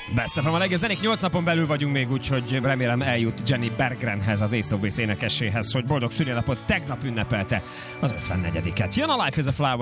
Best of a legjobb zenék, 8 napon belül vagyunk még, úgyhogy remélem eljut Jenny Berggrenhez, az Ace of Base énekeséhez, hogy boldog szülinapot tegnap ünnepelte az 54-et. Jön a Life is a Flower.